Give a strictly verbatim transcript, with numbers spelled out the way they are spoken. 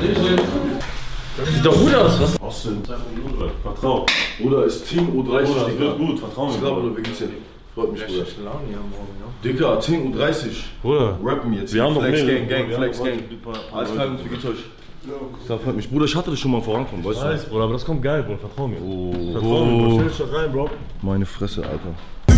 Sieht doch gut aus, was? Austin, vertrau. Bruder, ist Team U dreißig, Bruder, Digga. wird gut, vertrau mir. Bruder, wie geht's dir? Freut mich, Bruder. Laune hier morgen, ja. Digga, Team U dreißig. Bruder, Rappen jetzt. wir haben noch Flex mehr. Gang, Gang, Flex Gang. Alles klar, wie geht's euch? Das freut mich. Bruder, ich hatte das schon mal vorankommen, weißt du? Weiß, Bruder, aber das kommt geil, Bruder, vertrau mir. Oh, Vertrau mir, Bro. Stell dich doch rein, Bro. Meine Fresse, Alter.